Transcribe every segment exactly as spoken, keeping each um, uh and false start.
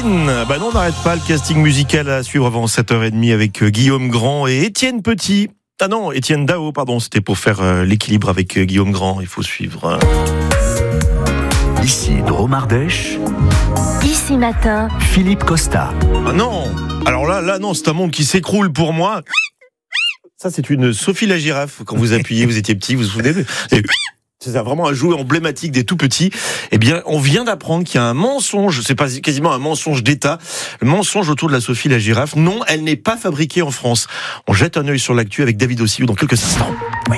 Céline. Bah non, on n'arrête pas le casting musical à suivre avant sept heures trente avec Guillaume Grand et Étienne Petit. Ah non, Étienne Dao, pardon, c'était pour faire euh, l'équilibre avec euh, Guillaume Grand. Il faut suivre. Hein. Ici Drôme Ardèche. Ici Matin. Philippe Costa. Ah non. Alors là, là non, c'est un monde qui s'écroule pour moi. Ça, c'est une Sophie la girafe. Quand vous appuyez, vous étiez petit, vous vous souvenez de... C'est vraiment un jouet emblématique des tout petits. Eh bien, on vient d'apprendre qu'il y a un mensonge, c'est pas quasiment un mensonge d'État, le mensonge autour de la Sophie la girafe. Non, elle n'est pas fabriquée en France. On jette un œil sur l'actu avec David Ossillou dans quelques instants. Oui.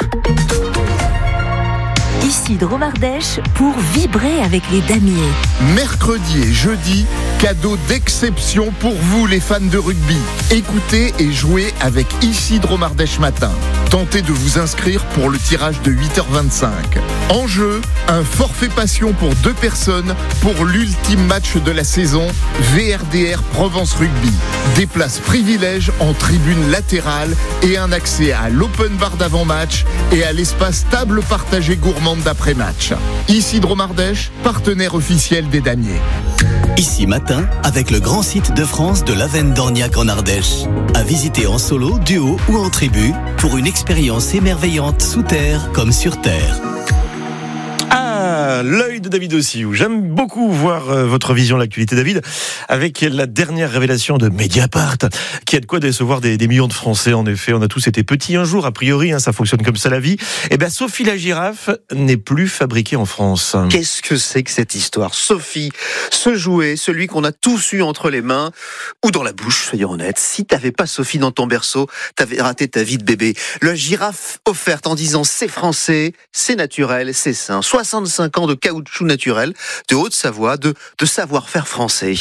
Ici Drôme Ardèche pour vibrer avec les damiers. Mercredi et jeudi, cadeau d'exception pour vous les fans de rugby. Écoutez et jouez avec Ici Drôme Ardèche Matin. Tentez de vous inscrire pour le tirage de huit heures vingt-cinq. En jeu, un forfait passion pour deux personnes pour l'ultime match de la saison, V R D R Provence Rugby. Des places privilèges en tribune latérale et un accès à l'open bar d'avant-match et à l'espace table partagée gourmande d'après-match. Ici Drôme Ardèche, partenaire officiel des damiers. Ici Matin, avec le grand site de France de l'Avenne d'Orniac en Ardèche. À visiter en solo, duo ou en tribu pour une expérience émerveillante sous terre comme sur terre. Ah, l'œil de David Ossillou. J'aime beaucoup voir euh, votre vision de l'actualité, David, avec la dernière révélation de Mediapart, qui a de quoi décevoir des, des millions de Français. En effet, on a tous été petits un jour, a priori, hein, ça fonctionne comme ça la vie. Eh bien, Sophie la girafe n'est plus fabriquée en France. Qu'est-ce que c'est que cette histoire ? Sophie, ce jouet, celui qu'on a tous eu entre les mains ou dans la bouche, soyons honnêtes. Si t'avais pas Sophie dans ton berceau, t'avais raté ta vie de bébé. La girafe offerte en disant c'est français, c'est naturel, c'est sain. soixante-cinq ans de caoutchouc naturel, de Haute-Savoie, de, de savoir-faire français.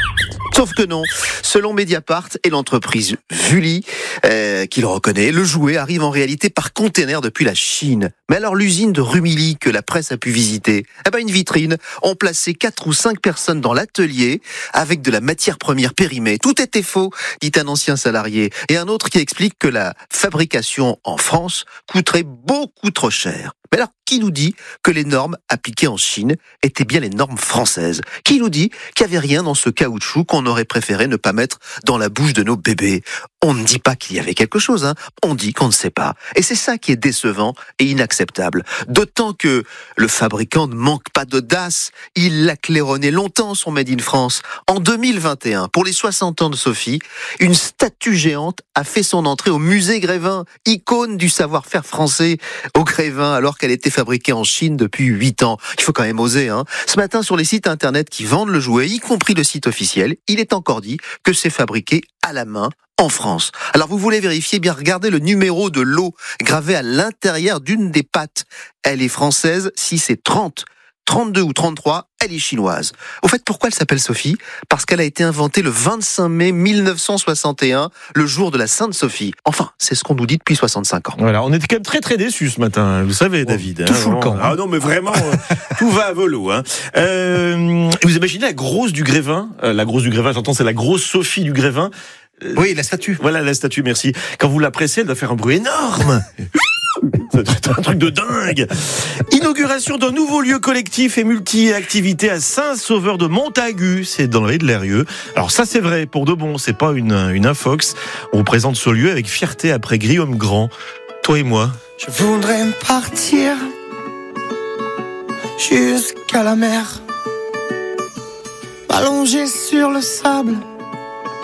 Sauf que non, selon Mediapart et l'entreprise Vully, euh, qui le reconnaît, le jouet arrive en réalité par container depuis la Chine. Mais alors l'usine de Rumilly que la presse a pu visiter, eh ben une vitrine, ont placé quatre ou cinq personnes dans l'atelier avec de la matière première périmée. Tout était faux, dit un ancien salarié. Et un autre qui explique que la fabrication en France coûterait beaucoup trop cher. Mais alors, qui nous dit que les normes appliquées en Chine étaient bien les normes françaises ? Qui nous dit qu'il n'y avait rien dans ce caoutchouc qu'on aurait préféré ne pas mettre dans la bouche de nos bébés ? On ne dit pas qu'il y avait quelque chose, hein. On dit qu'on ne sait pas. Et c'est ça qui est décevant et inacceptable. D'autant que le fabricant ne manque pas d'audace. Il l'a claironné longtemps, son Made in France. En deux mille vingt et un, pour les soixante ans de Sophie, une statue géante a fait son entrée au musée Grévin, icône du savoir-faire français au Grévin, alors qu'elle était fabriquée en Chine depuis huit ans. Il faut quand même oser, hein. Ce matin, sur les sites internet qui vendent le jouet, y compris le site officiel, il est encore dit que c'est fabriqué à la main en France. Alors vous voulez vérifier, bien regardez le numéro de lot gravé à l'intérieur d'une des pattes. Elle est française, si c'est trente, trente-deux ou trente-trois, elle est chinoise. Au fait, pourquoi elle s'appelle Sophie ? Parce qu'elle a été inventée le vingt-cinq mai mille neuf cent soixante et un, le jour de la Sainte Sophie. Enfin, c'est ce qu'on nous dit depuis soixante-cinq ans. Voilà, on était quand même très très déçus ce matin, vous savez, David. Tout hein, fout le camp. Ah non, mais vraiment, euh, tout va à volo. Hein. Euh, vous imaginez la grosse du Grévin ? euh, La grosse du Grévin, j'entends, c'est la grosse Sophie du Grévin. Euh, Oui, la statue. Voilà la statue, merci. Quand vous la pressez, elle doit faire un bruit énorme. C'est un truc de dingue. Inauguration d'un nouveau lieu collectif et multi-activité à Saint-Sauveur de Montagu, c'est dans le de l'Eyrieux. Alors ça c'est vrai, pour de bon, c'est pas une, une infox. On vous présente ce lieu avec fierté après Guillaume Grand. Toi et moi. Je voudrais partir jusqu'à la mer, allongé sur le sable,